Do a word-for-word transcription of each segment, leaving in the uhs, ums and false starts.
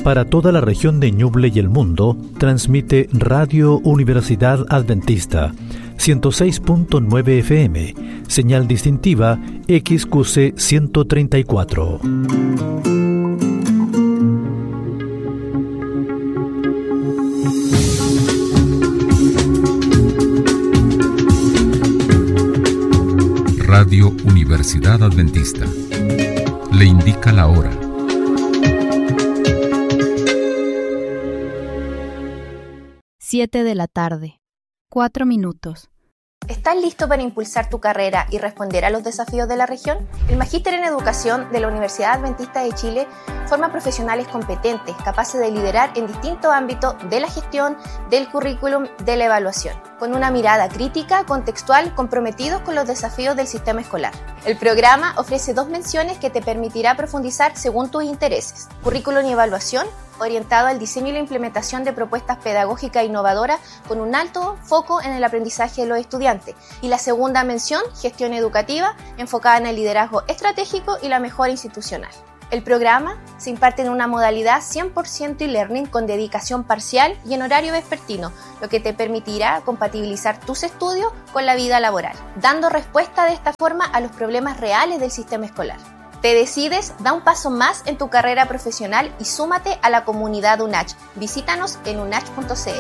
Para toda la región de Ñuble y el mundo, transmite Radio Universidad Adventista, ciento seis punto nueve F M, señal distintiva X Q C ciento treinta y cuatro. Radio Universidad Adventista le indica la hora. Siete de la tarde. Cuatro minutos. ¿Estás listo para impulsar tu carrera y responder a los desafíos de la región? El Magíster en Educación de la Universidad Adventista de Chile forma profesionales competentes, capaces de liderar en distintos ámbitos de la gestión, del currículum, de la evaluación, con una mirada crítica, contextual, comprometidos con los desafíos del sistema escolar. El programa ofrece dos menciones que te permitirá profundizar según tus intereses: currículum y evaluación, orientado al diseño y la implementación de propuestas pedagógicas innovadoras con un alto foco en el aprendizaje de los estudiantes. Y la segunda mención, gestión educativa, enfocada en el liderazgo estratégico y la mejora institucional. El programa se imparte en una modalidad cien por ciento e-learning con dedicación parcial y en horario vespertino, lo que te permitirá compatibilizar tus estudios con la vida laboral, dando respuesta de esta forma a los problemas reales del sistema escolar. ¿Te decides? Da un paso más en tu carrera profesional y súmate a la comunidad U N A C H. Visítanos en u n a c h punto c l.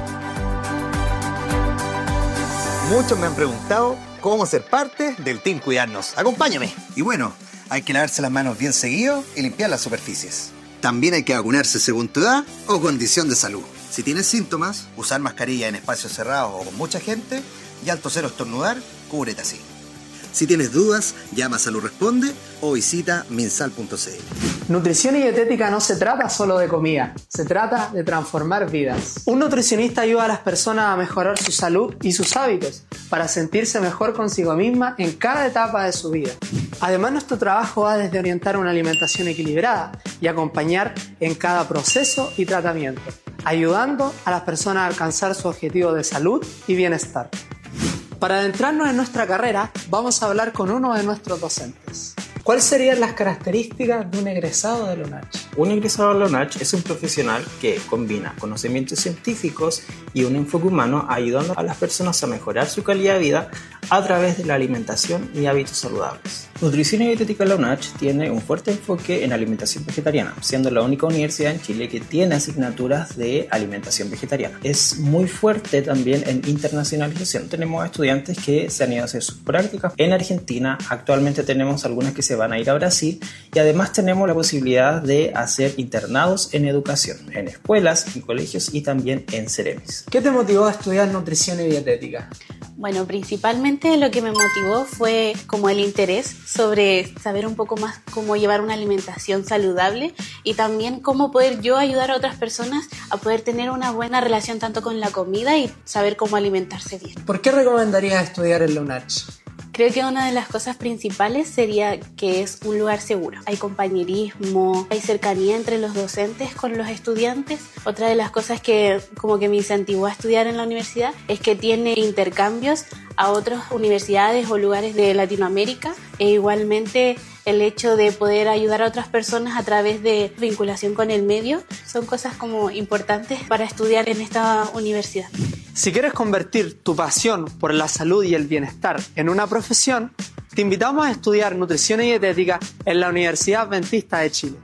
Muchos me han preguntado cómo ser parte del Team Cuidarnos. Acompáñame. Y bueno, hay que lavarse las manos bien seguido y limpiar las superficies. También hay que vacunarse según tu edad o condición de salud. Si tienes síntomas, usar mascarilla en espacios cerrados o con mucha gente y al toser o estornudar, cúbrete así. Si tienes dudas, llama a Salud Responde o visita minsal punto c l. Nutrición y dietética no se trata solo de comida, se trata de transformar vidas. Un nutricionista ayuda a las personas a mejorar su salud y sus hábitos para sentirse mejor consigo misma en cada etapa de su vida. Además, nuestro trabajo va desde orientar una alimentación equilibrada y acompañar en cada proceso y tratamiento, ayudando a las personas a alcanzar su objetivo de salud y bienestar. Para adentrarnos en nuestra carrera, vamos a hablar con uno de nuestros docentes. ¿Cuáles serían las características de un egresado de la U N A C H? Un egresado de la U N A C H es un profesional que combina conocimientos científicos y un enfoque humano, ayudando a las personas a mejorar su calidad de vida a través de la alimentación y hábitos saludables. Nutrición y Dietética de la U N A C H tiene un fuerte enfoque en alimentación vegetariana, siendo la única universidad en Chile que tiene asignaturas de alimentación vegetariana. Es muy fuerte también en internacionalización. Tenemos estudiantes que se han ido a hacer sus prácticas en Argentina, actualmente tenemos algunas que se van a ir a Brasil y además tenemos la posibilidad de hacer internados en educación, en escuelas, en colegios y también en Ceremis. ¿Qué te motivó a estudiar nutrición y dietética? Bueno, principalmente lo que me motivó fue como el interés sobre saber un poco más cómo llevar una alimentación saludable y también cómo poder yo ayudar a otras personas a poder tener una buena relación tanto con la comida y saber cómo alimentarse bien. ¿Por qué recomendarías estudiar en la U N A C H? Creo que una de las cosas principales sería que es un lugar seguro. Hay compañerismo, hay cercanía entre los docentes con los estudiantes. Otra de las cosas que como que me incentivó a estudiar en la universidad es que tiene intercambios a otras universidades o lugares de Latinoamérica e igualmente el hecho de poder ayudar a otras personas a través de vinculación con el medio son cosas como importantes para estudiar en esta universidad. Si quieres convertir tu pasión por la salud y el bienestar en una profesión, te invitamos a estudiar nutrición y dietética en la Universidad Adventista de Chile.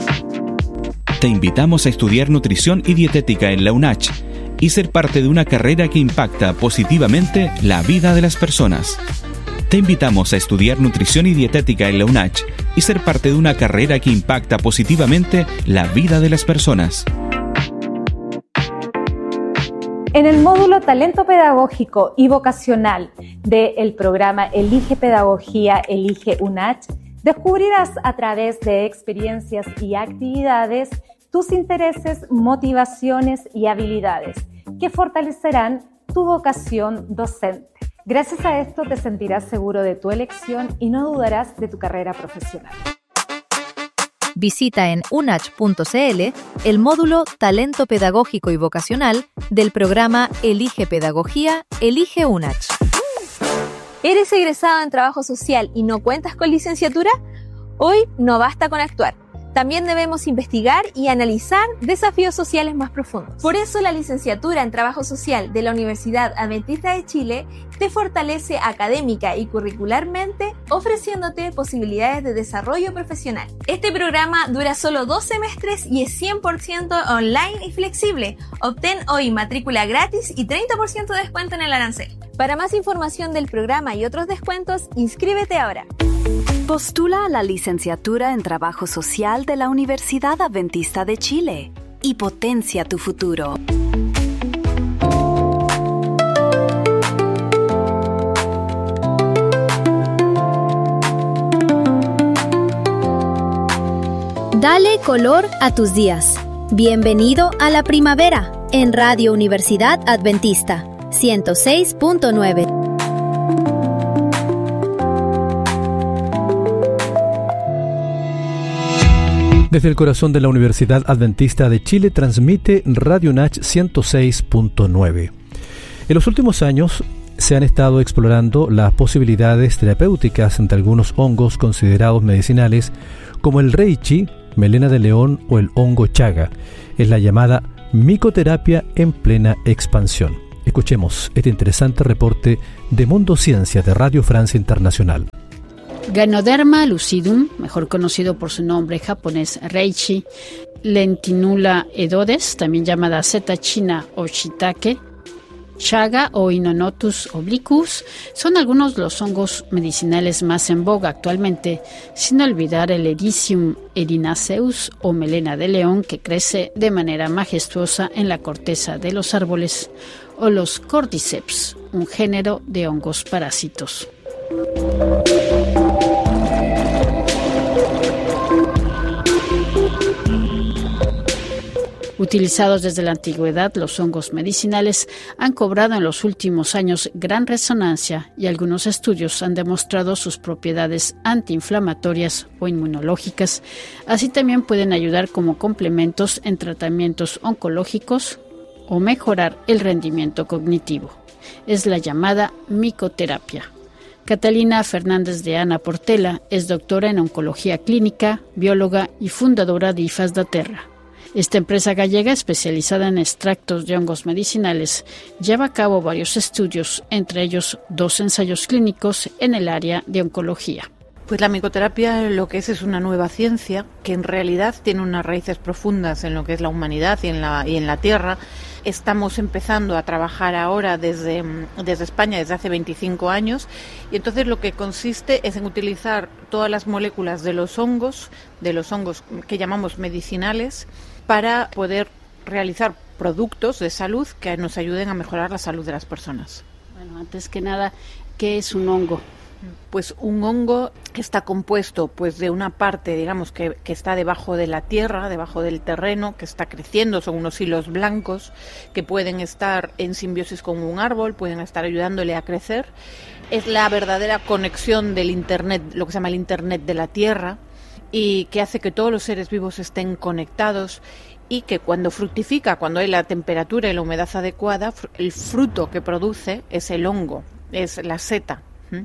Te invitamos a estudiar nutrición y dietética en la U N A C H y ser parte de una carrera que impacta positivamente la vida de las personas. Te invitamos a estudiar nutrición y dietética en la U N A C H y ser parte de una carrera que impacta positivamente la vida de las personas. En el módulo Talento Pedagógico y Vocacional del programa Elige Pedagogía, Elige U N A C H, descubrirás a través de experiencias y actividades tus intereses, motivaciones y habilidades que fortalecerán tu vocación docente. Gracias a esto te sentirás seguro de tu elección y no dudarás de tu carrera profesional. Visita en u n a c h punto c l el módulo Talento Pedagógico y Vocacional del programa Elige Pedagogía, Elige U N A C H. ¿Eres egresado en trabajo social y no cuentas con licenciatura? Hoy no basta con actuar. También debemos investigar y analizar desafíos sociales más profundos. Por eso la licenciatura en Trabajo Social de la Universidad Adventista de Chile te fortalece académica y curricularmente, ofreciéndote posibilidades de desarrollo profesional. Este programa dura solo dos semestres y es cien por ciento online y flexible. Obtén hoy matrícula gratis y treinta por ciento de descuento en el arancel. Para más información del programa y otros descuentos, inscríbete ahora. Postula a la licenciatura en Trabajo Social de la Universidad Adventista de Chile y potencia tu futuro. Dale color a tus días. Bienvenido a la primavera en Radio Universidad Adventista ciento seis punto nueve. Desde el corazón de la Universidad Adventista de Chile transmite Radio UNACH ciento seis punto nueve. En los últimos años se han estado explorando las posibilidades terapéuticas de algunos hongos considerados medicinales como el reishi, melena de león o el hongo chaga. Es la llamada micoterapia en plena expansión. Escuchemos este interesante reporte de Mundo Ciencia de Radio Francia Internacional. Ganoderma lucidum, mejor conocido por su nombre japonés reishi, Lentinula edodes, también llamada seta china o shiitake, chaga o Inonotus obliquus, son algunos de los hongos medicinales más en boga actualmente, sin olvidar el Ericium erinaceus o melena de león, que crece de manera majestuosa en la corteza de los árboles, o los Cordyceps, un género de hongos parásitos. Utilizados desde la antigüedad, los hongos medicinales han cobrado en los últimos años gran resonancia y algunos estudios han demostrado sus propiedades antiinflamatorias o inmunológicas. Así también pueden ayudar como complementos en tratamientos oncológicos o mejorar el rendimiento cognitivo. Es la llamada micoterapia. Catalina Fernández de Ana Portela es doctora en oncología clínica, bióloga y fundadora de IFAS da Terra. Esta empresa gallega, especializada en extractos de hongos medicinales, lleva a cabo varios estudios, entre ellos dos ensayos clínicos en el área de oncología. Pues la micoterapia lo que es es una nueva ciencia que en realidad tiene unas raíces profundas en lo que es la humanidad y en la, y en la Tierra. Estamos empezando a trabajar ahora desde, desde España desde hace veinticinco años y entonces lo que consiste es en utilizar todas las moléculas de los hongos, de los hongos que llamamos medicinales, para poder realizar productos de salud que nos ayuden a mejorar la salud de las personas. Bueno, antes que nada, ¿qué es un hongo? Pues un hongo que está compuesto pues de una parte, digamos, que, que está debajo de la tierra, debajo del terreno, que está creciendo, son unos hilos blancos que pueden estar en simbiosis con un árbol, pueden estar ayudándole a crecer. Es la verdadera conexión del Internet, lo que se llama el Internet de la Tierra, y que hace que todos los seres vivos estén conectados y que cuando fructifica, cuando hay la temperatura y la humedad adecuada, el fruto que produce es el hongo, es la seta.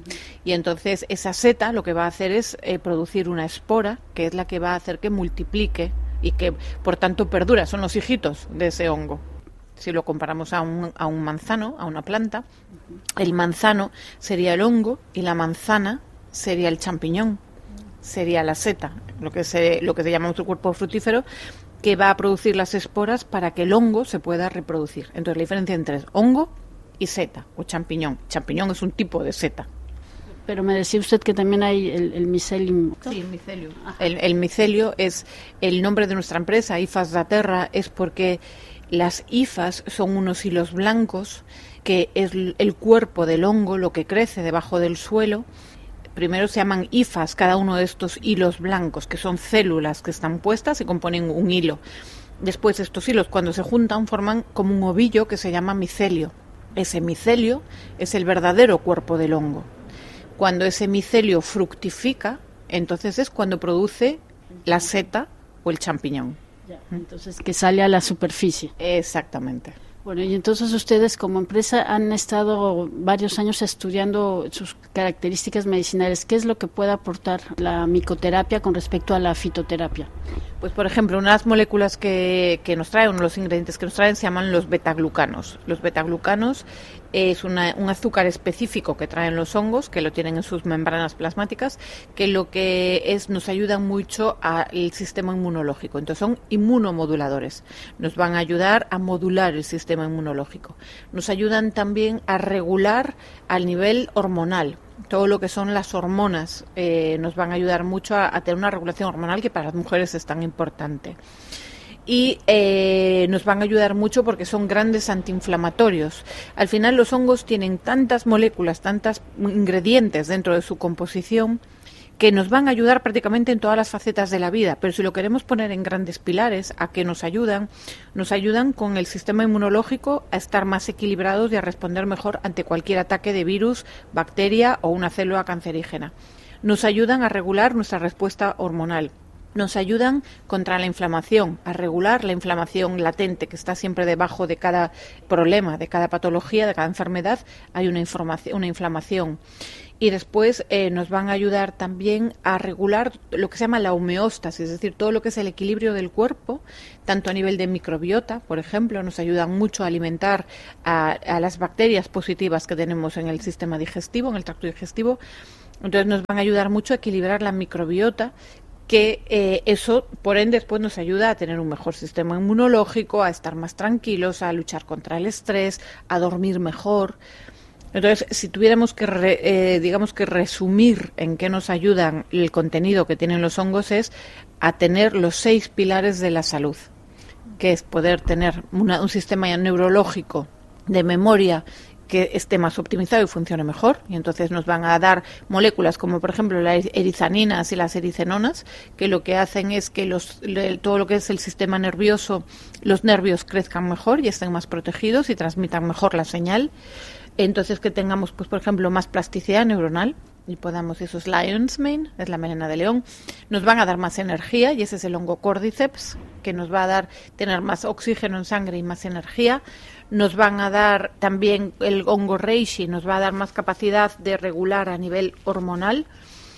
Y entonces esa seta lo que va a hacer es eh, producir una espora, que es la que va a hacer que multiplique y que por tanto perdura, son los hijitos de ese hongo. Si lo comparamos a un, a un manzano, a una planta, el manzano sería el hongo y la manzana sería el champiñón, sería la seta, lo que se, lo que se llama nuestro cuerpo fructífero, que va a producir las esporas para que el hongo se pueda reproducir. Entonces la diferencia entre hongo y seta o champiñón. Champiñón es un tipo de seta. Pero me decía usted que también hay el, el micelium. Sí, el micelio. El, el micelio es el nombre de nuestra empresa, IFAS da Terra, es porque las hifas son unos hilos blancos que es el cuerpo del hongo, lo que crece debajo del suelo. Primero se llaman hifas, cada uno de estos hilos blancos, que son células que están puestas y componen un hilo. Después estos hilos, cuando se juntan, forman como un ovillo que se llama micelio. Ese micelio es el verdadero cuerpo del hongo. Cuando ese micelio fructifica, entonces es cuando produce la seta o el champiñón. Ya, entonces que sale a la superficie. Exactamente. Bueno, y entonces ustedes como empresa han estado varios años estudiando sus características medicinales. ¿Qué es lo que puede aportar la micoterapia con respecto a la fitoterapia? Pues, por ejemplo, unas moléculas que, que nos traen, los ingredientes que nos traen se llaman los betaglucanos. Los betaglucanos es una, un azúcar específico que traen los hongos, que lo tienen en sus membranas plasmáticas, que lo que es nos ayudan mucho al sistema inmunológico. Entonces son inmunomoduladores. Nos van a ayudar a modular el sistema inmunológico. Nos ayudan también a regular al nivel hormonal. Todo lo que son las hormonas eh, nos van a ayudar mucho a, a tener una regulación hormonal que para las mujeres es tan importante. Y eh, nos van a ayudar mucho porque son grandes antiinflamatorios. Al final los hongos tienen tantas moléculas, tantos ingredientes dentro de su composición que nos van a ayudar prácticamente en todas las facetas de la vida, pero si lo queremos poner en grandes pilares, ¿a qué nos ayudan? Nos ayudan con el sistema inmunológico a estar más equilibrados y a responder mejor ante cualquier ataque de virus, bacteria o una célula cancerígena. Nos ayudan a regular nuestra respuesta hormonal. Nos ayudan contra la inflamación, a regular la inflamación latente que está siempre debajo de cada problema, de cada patología, de cada enfermedad, hay una, una inflamación. Y después eh, nos van a ayudar también a regular lo que se llama la homeostasis, es decir, todo lo que es el equilibrio del cuerpo, tanto a nivel de microbiota, por ejemplo, nos ayudan mucho a alimentar a, a las bacterias positivas que tenemos en el sistema digestivo, en el tracto digestivo. Entonces nos van a ayudar mucho a equilibrar la microbiota, que eh, eso, por ende, después nos ayuda a tener un mejor sistema inmunológico, a estar más tranquilos, a luchar contra el estrés, a dormir mejor. Entonces, si tuviéramos que, re, eh, digamos que resumir en qué nos ayudan el contenido que tienen los hongos es a tener los seis pilares de la salud, que es poder tener una, un sistema neurológico de memoria que esté más optimizado y funcione mejor, y entonces nos van a dar moléculas como por ejemplo las erizaninas y las ericenonas, que lo que hacen es que los, todo lo que es el sistema nervioso, los nervios crezcan mejor y estén más protegidos y transmitan mejor la señal. Entonces que tengamos, pues por ejemplo, más plasticidad neuronal y podamos, eso es Lion's Mane, es la melena de león, nos van a dar más energía y ese es el hongo Cordyceps, que nos va a dar tener más oxígeno en sangre y más energía. Nos van a dar también el hongo reishi, nos va a dar más capacidad de regular a nivel hormonal,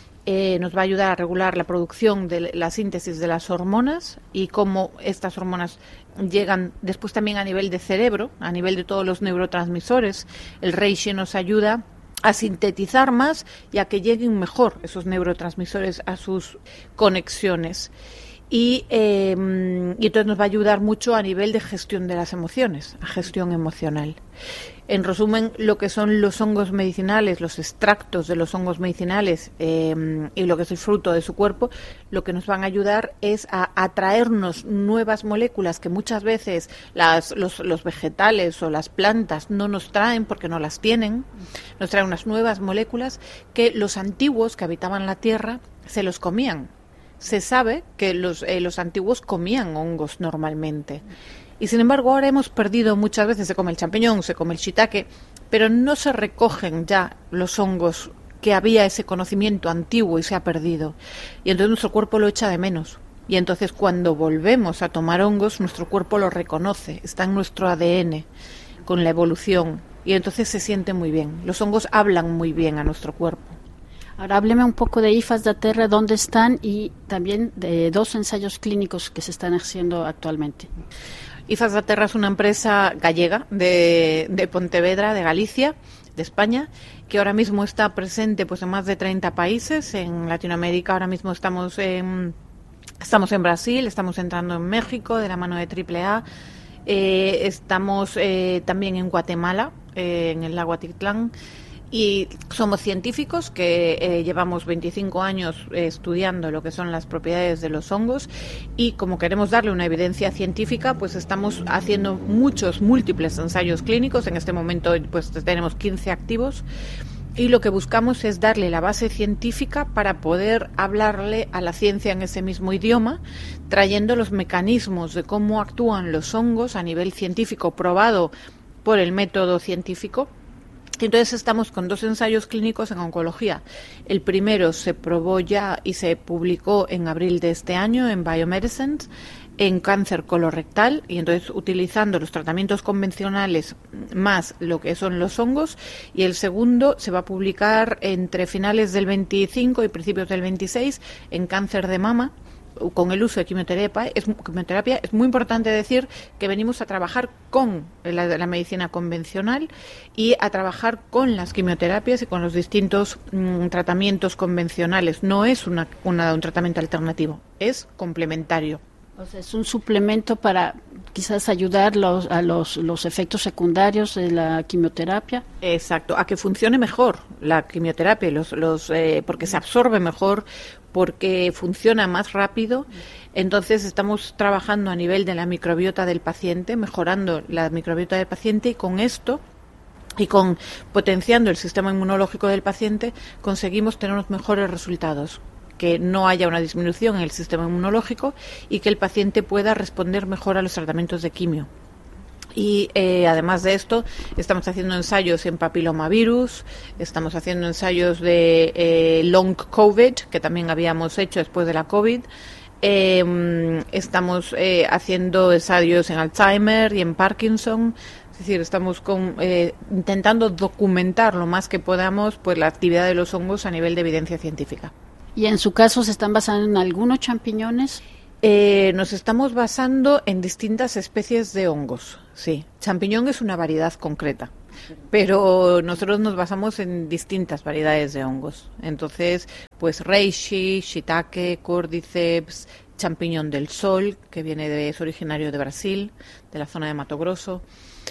eh, nos va a ayudar a regular la producción de la síntesis de las hormonas y cómo estas hormonas llegan después también a nivel de cerebro, a nivel de todos los neurotransmisores. El reishi nos ayuda a sintetizar más y a que lleguen mejor esos neurotransmisores a sus conexiones. Y, eh, y entonces nos va a ayudar mucho a nivel de gestión de las emociones, a gestión emocional. En resumen, lo que son los hongos medicinales, los extractos de los hongos medicinales eh, y lo que es el fruto de su cuerpo, lo que nos van a ayudar es a atraernos nuevas moléculas que muchas veces las, los, los vegetales o las plantas no nos traen porque no las tienen. Nos traen unas nuevas moléculas que los antiguos que habitaban la tierra se los comían. Se sabe que los, eh, los antiguos comían hongos normalmente. Y sin embargo ahora hemos perdido muchas veces, se come el champiñón, se come el shiitake, pero no se recogen ya los hongos que había ese conocimiento antiguo y se ha perdido. Y entonces nuestro cuerpo lo echa de menos. Y entonces cuando volvemos a tomar hongos, nuestro cuerpo lo reconoce, está en nuestro A D N con la evolución. Y entonces se siente muy bien. Los hongos hablan muy bien a nuestro cuerpo. Ahora hábleme un poco de IFAS da Terra, dónde están y también de dos ensayos clínicos que se están haciendo actualmente. IFAS da Terra es una empresa gallega de, de Pontevedra, de Galicia, de España, que ahora mismo está presente pues en más de treinta países. En Latinoamérica ahora mismo estamos en, estamos en Brasil, estamos entrando en México de la mano de Triple A, eh, estamos eh, también en Guatemala, eh, en el lago Atitlán. Y somos científicos que eh, llevamos veinticinco años eh, estudiando lo que son las propiedades de los hongos y como queremos darle una evidencia científica, pues estamos haciendo muchos, múltiples ensayos clínicos. En este momento pues tenemos quince activos y lo que buscamos es darle la base científica para poder hablarle a la ciencia en ese mismo idioma, trayendo los mecanismos de cómo actúan los hongos a nivel científico probado por el método científico. Entonces estamos con dos ensayos clínicos en oncología. El primero se probó ya y se publicó en abril de este año en Biomedicines, en cáncer colorectal, y entonces utilizando los tratamientos convencionales más lo que son los hongos, y el segundo se va a publicar entre finales del veinticinco y principios del veintiséis en cáncer de mama, con el uso de quimioterapia. Es, quimioterapia. Es muy importante decir que venimos a trabajar con la, la medicina convencional y a trabajar con las quimioterapias y con los distintos mmm, tratamientos convencionales. No es una, una, un tratamiento alternativo, es complementario. O sea, es un suplemento para quizás ayudar los, a los, los efectos secundarios de la quimioterapia. Exacto, a que funcione mejor la quimioterapia, los, los, eh, porque se absorbe mejor, porque funciona más rápido. Entonces estamos trabajando a nivel de la microbiota del paciente, mejorando la microbiota del paciente, y con esto y con potenciando el sistema inmunológico del paciente conseguimos tener unos mejores resultados, que no haya una disminución en el sistema inmunológico y que el paciente pueda responder mejor a los tratamientos de quimio. Y eh, además de esto, estamos haciendo ensayos en papilomavirus, estamos haciendo ensayos de eh, long COVID, que también habíamos hecho después de la COVID. Eh, estamos eh, haciendo ensayos en Alzheimer y en Parkinson. Es decir, estamos con, eh, intentando documentar lo más que podamos pues la actividad de los hongos a nivel de evidencia científica. ¿Y en su caso se están basando en algunos champiñones? Eh, nos estamos basando en distintas especies de hongos, sí. Champiñón es una variedad concreta, pero nosotros nos basamos en distintas variedades de hongos. Entonces, pues reishi, shiitake, cordyceps, champiñón del sol, que viene de, es originario de Brasil, de la zona de Mato Grosso.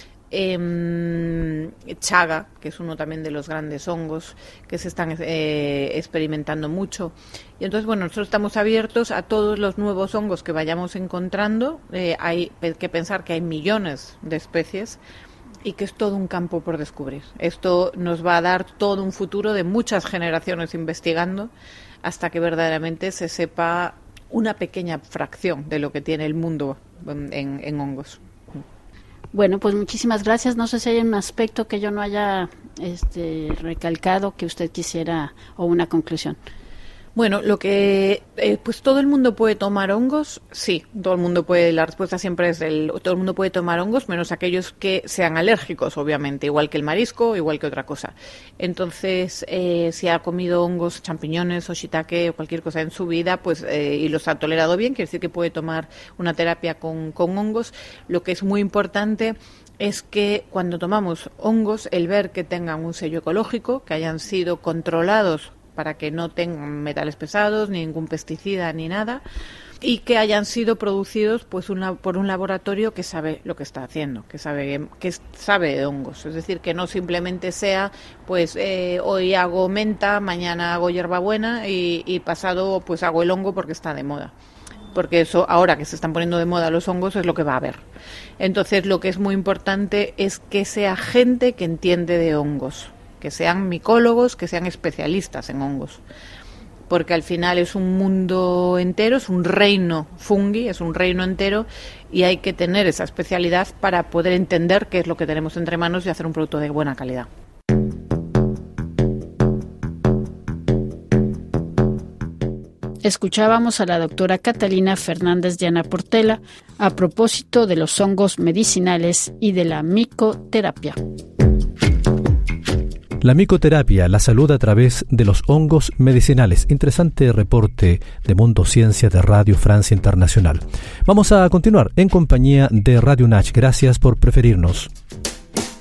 Eh, chaga, que es uno también de los grandes hongos que se están eh, experimentando mucho. Y entonces, bueno, nosotros estamos abiertos a todos los nuevos hongos que vayamos encontrando. Eh, hay que pensar que hay millones de especies y que es todo un campo por descubrir. Esto nos va a dar todo un futuro de muchas generaciones investigando hasta que verdaderamente se sepa una pequeña fracción de lo que tiene el mundo en, en, en hongos. Bueno, pues muchísimas gracias. No sé si hay un aspecto que yo no haya este, recalcado que usted quisiera, o una conclusión. Bueno, lo que eh, pues todo el mundo puede tomar hongos, sí, todo el mundo puede, la respuesta siempre es el, todo el mundo puede tomar hongos, menos aquellos que sean alérgicos, obviamente, igual que el marisco, igual que otra cosa. Entonces, eh, si ha comido hongos, champiñones o shiitake o cualquier cosa en su vida, pues eh, y los ha tolerado bien, quiere decir que puede tomar una terapia con, con hongos. Lo que es muy importante es que cuando tomamos hongos, el ver que tengan un sello ecológico, que hayan sido controlados para que no tengan metales pesados, ni ningún pesticida, ni nada, y que hayan sido producidos pues una, por un laboratorio que sabe lo que está haciendo, que sabe que sabe de hongos. Es decir, que no simplemente sea, pues eh, hoy hago menta, mañana hago hierbabuena y, y pasado pues hago el hongo porque está de moda. Porque eso, ahora que se están poniendo de moda los hongos, es lo que va a haber. Entonces, lo que es muy importante es que sea gente que entiende de hongos, que sean micólogos, que sean especialistas en hongos, porque al final es un mundo entero, es un reino fungi, es un reino entero, y hay que tener esa especialidad para poder entender qué es lo que tenemos entre manos y hacer un producto de buena calidad. Escuchábamos a la doctora Catalina Fernández Llana Portela a propósito de los hongos medicinales y de la micoterapia. La micoterapia, la salud a través de los hongos medicinales. Interesante reporte de Mundo Ciencia de Radio Francia Internacional. Vamos a continuar en compañía de Radio U N A C H. Gracias por preferirnos.